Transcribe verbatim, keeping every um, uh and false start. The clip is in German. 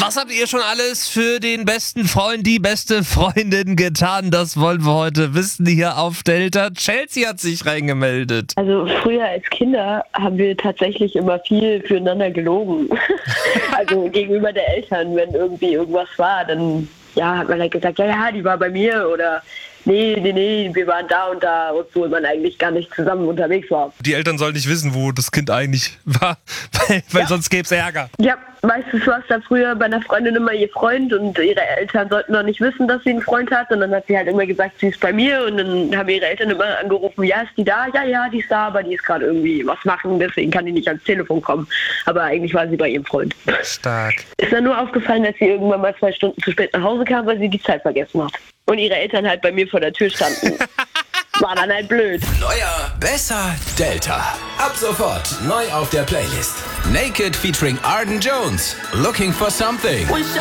Was habt ihr schon alles für den besten Freund, die beste Freundin getan? Das wollen wir heute wissen hier auf Delta. Chelsea hat sich reingemeldet. Also früher als Kinder haben wir tatsächlich immer viel füreinander gelogen. Also gegenüber der Eltern, wenn irgendwie irgendwas war, dann ja, hat man halt gesagt, ja, ja, die war bei mir oder nee, nee, nee, wir waren da und da, obwohl man eigentlich gar nicht zusammen unterwegs war. Die Eltern sollen nicht wissen, wo das Kind eigentlich war, weil, weil ja. sonst gäbe es Ärger. Ja, meistens war es da früher bei einer Freundin immer ihr Freund und ihre Eltern sollten noch nicht wissen, dass sie einen Freund hat und dann hat sie halt immer gesagt, sie ist bei mir und dann haben ihre Eltern immer angerufen, ja, ist die da? Ja, ja, die ist da, aber die ist gerade irgendwie was machen, deswegen kann die nicht ans Telefon kommen. Aber eigentlich war sie bei ihrem Freund. Stark. Ist dann nur aufgefallen, dass sie irgendwann mal zwei Stunden zu spät nach Hause kam, weil sie die Zeit vergessen hat. Und ihre Eltern halt bei mir vor der Tür standen. War dann halt blöd. Neuer, besser, Delta. Ab sofort neu auf der Playlist. Naked featuring Arden Jones. Looking for something.